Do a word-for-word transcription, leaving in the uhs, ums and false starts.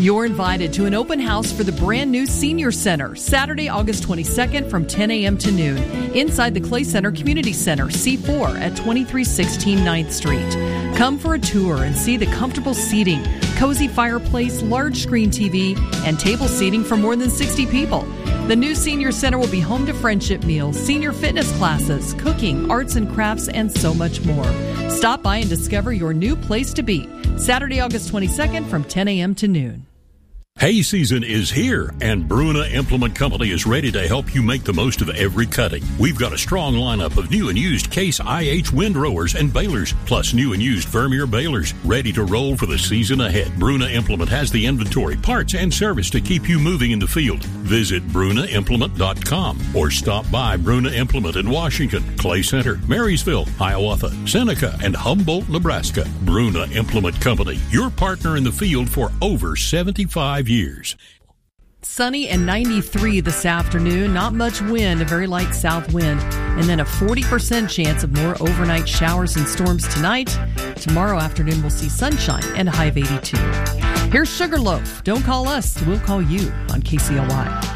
You're invited to an open house for the brand new Senior Center, Saturday, August twenty-second from ten a.m. to noon, inside the Clay Center Community Center, C four at twenty-three sixteen ninth Street. Come for a tour and see the comfortable seating, cozy fireplace, large screen T V, and table seating for more than sixty people. The new Senior Center will be home to friendship meals, senior fitness classes, cooking, arts and crafts, and so much more. Stop by and discover your new place to be. Saturday, August twenty-second from ten a.m. to noon. Hay season is here, and Bruna Implement Company is ready to help you make the most of every cutting. We've got a strong lineup of new and used Case I H windrowers and balers, plus new and used Vermeer balers, ready to roll for the season ahead. Bruna Implement has the inventory, parts, and service to keep you moving in the field. Visit Bruna Implement dot com or stop by Bruna Implement in Washington, Clay Center, Marysville, Hiawatha, Seneca, and Humboldt, Nebraska. Bruna Implement Company, your partner in the field for over seventy-five years. Sunny and ninety-three this afternoon. Not much wind, a very light south wind. And then a forty percent chance of more overnight showers and storms tonight. Tomorrow afternoon we'll see sunshine and a high of eighty-two. Here's Sugarloaf. Don't call us, we'll call you on K C L Y.